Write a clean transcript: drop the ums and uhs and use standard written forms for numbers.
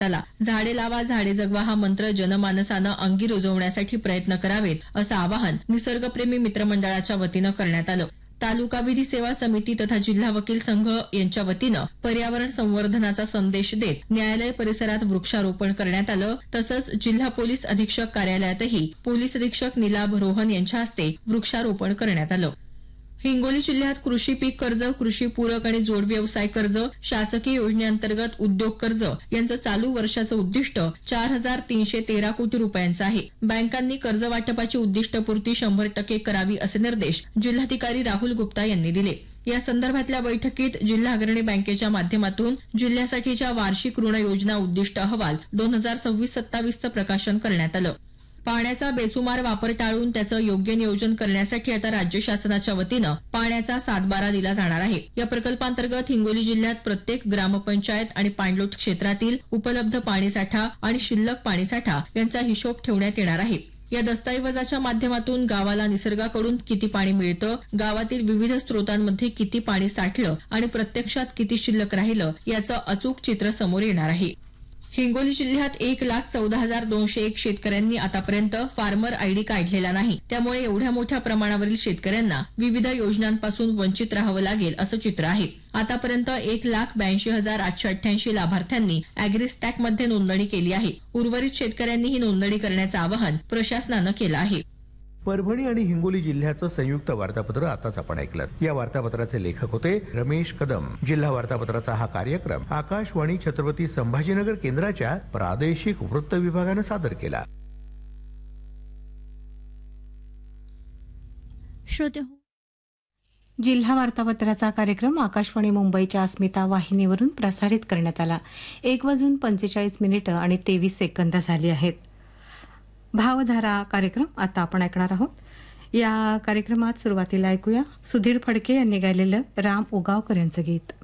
आला. झाडे लावा झाडे जगवा हा मंत्र जनमानसानं अंगी रुजवण्यासाठी प्रयत्न करावेत असं आवाहन निसर्गप्रेमी मित्रमंडळाच्या वतीनं करण्यात आलं. तालुका विधी सेवा समिती तथा जिल्हा वकील संघ यांच्या वतीनं पर्यावरण संवर्धनाचा संदेश देत न्यायालय परिसरात वृक्षारोपण करण्यात आलं. तसंच जिल्हा पोलीस अधीक्षक कार्यालयातही पोलीस अधीक्षक निलाभ रोहन यांच्या हस्ते वृक्षारोपण करण्यात आलं. हिंगोली जिल्ह्यात कृषी पीक कर्ज, कृषी पूरक आणि जोड व्यवसाय कर्ज, शासकीय योजनेअंतर्गत उद्योग कर्ज यांचं चालू वर्षाचं उद्दिष्ट 4,313 कोटी रुपयांचं आहे. बँकांनी कर्ज वाटपाची उद्दिष्टपूर्ती 100% करावी असे निर्देश जिल्हाधिकारी राहुल गुप्ता यांनी दिले. या संदर्भातल्या बैठकीत जिल्हा अग्रणी बँकेच्या माध्यमातून जिल्ह्यासाठीच्या वार्षिक ऋण योजना उद्दिष्ट अहवाल 2026-27चं प्रकाशन करण्यात आलं. पाण्याचा बेसुमार वापर टाळून त्याचं योग्य नियोजन करण्यासाठी आता राज्य शासनाच्या वतीनं पाण्याचा 7/12 दिला जाणार आहे. या प्रकल्पांतर्गत हिंगोली जिल्ह्यात प्रत्येक ग्रामपंचायत आणि पाणलोट क्षेत्रातील उपलब्ध पाणीसाठा आणि शिल्लक पाणीसाठा यांचा हिशोब ठेवण्यात येणार आहे. या दस्तऐवजाच्या माध्यमातून गावाला निसर्गाकडून किती पाणी मिळतं, गावातील विविध स्रोतांमध्ये किती पाणी साठलं आणि प्रत्यक्षात किती शिल्लक राहिलं याचं अचूक चित्र समोर येणार आहे. हिंगोली जिल्ह्यात 1,14,201 शेतकऱ्यांनी आतापर्यंत फार्मर आयडी काढलेला नाही. त्यामुळे एवढ्या मोठ्या प्रमाणावरील शेतकऱ्यांना विविध योजनांपासून वंचित राहावं लागेल असं चित्र आहे. आतापर्यंत 1,82,888 लाभार्थ्यांनी अॅग्रीस्टॅकमध्ये नोंदणी केली आहे. उर्वरित शेतकऱ्यांनी ही नोंदणी करण्याचं आवाहन प्रशासनानं केलं आहे. परभणी आणि हिंगोली जिल्ह्याचं संयुक्त वार्तापत्र आताच आपण ऐकलं. या वार्तापत्राचे लेखक होते रमेश कदम. जिल्हा वार्तापत्राचा हा कार्यक्रम आकाशवाणी छत्रपती संभाजीनगर केंद्राच्या प्रादेशिक वृत्त विभागानं सादर केला. जिल्हा वार्तापत्राचा कार्यक्रम आकाशवाणी मुंबईच्या अस्मिता वाहिनीवरून प्रसारित करण्यात आला. 1:45 आणि 23 सेकंद झाली आहेत. भावधारा कार्यक्रम आता आपण ऐकणार आहोत. या कार्यक्रमात सुरुवातीला ऐकूया सुधीर फडके यांनी गायलेलं राम उगावकर यांचं गीत.